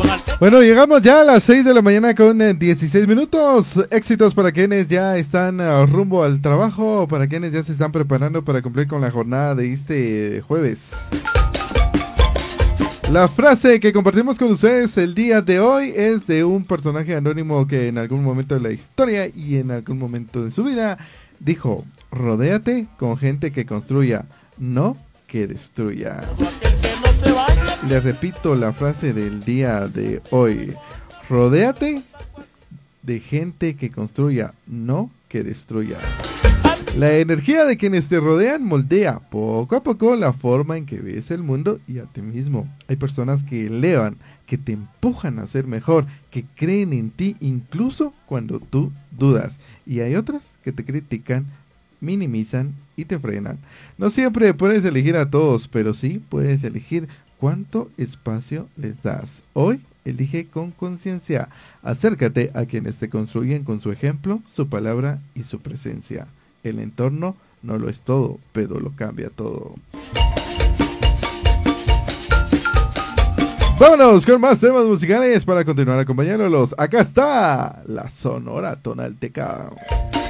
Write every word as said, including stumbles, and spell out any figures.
Bueno, llegamos ya a las seis de la mañana con eh, dieciséis minutos. Éxitos para quienes ya están uh, rumbo al trabajo, para quienes ya se están preparando para cumplir con la jornada de este jueves. La frase que compartimos con ustedes el día de hoy es de un personaje anónimo que en algún momento de la historia y en algún momento de su vida dijo: rodéate con gente que construya, no que destruya. Les repito la frase del día de hoy: rodéate de gente que construya, no que destruya. La energía de quienes te rodean moldea poco a poco la forma en que ves el mundo y a ti mismo. Hay personas que elevan, que te empujan a ser mejor, que creen en ti incluso cuando tú dudas. Y hay otras que te critican, minimizan y te frenan. No siempre puedes elegir a todos, pero sí puedes elegir cuánto espacio les das. Hoy elige con conciencia. Acércate a quienes te construyen con su ejemplo, su palabra y su presencia. El entorno no lo es todo, pero lo cambia todo. Vámonos con más temas musicales para continuar acompañándolos. Acá está la Sonora Tonalteca.